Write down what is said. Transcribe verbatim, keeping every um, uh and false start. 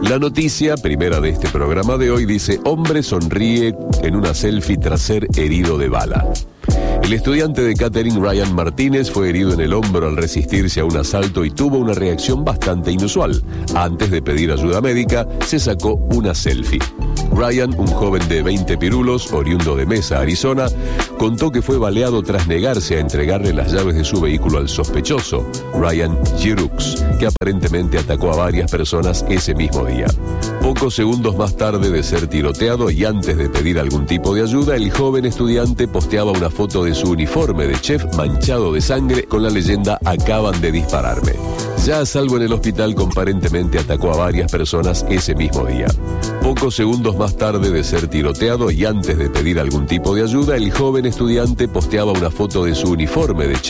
La noticia, primera de este programa de hoy, dice: hombre sonríe en una selfie tras ser herido de bala. El estudiante de catering Ryan Martínez fue herido en el hombro al resistirse a un asalto y tuvo una reacción bastante inusual. Antes de pedir ayuda médica, se sacó una selfie. Ryan, un joven de veinte pirulos, oriundo de Mesa, Arizona, contó que fue baleado tras negarse a entregarle las llaves de su vehículo al sospechoso, Ryan Giroux, que aparentemente atacó a varias personas ese mismo día. Pocos segundos más tarde de ser tiroteado y antes de pedir algún tipo de ayuda, el joven estudiante posteaba una foto de su uniforme de chef manchado de sangre con la leyenda "acaban de dispararme". Ya a salvo en el hospital, comparentemente atacó a varias personas ese mismo día. Pocos segundos más tarde de ser tiroteado y antes de pedir algún tipo de ayuda, el joven estudiante posteaba una foto de su uniforme de chef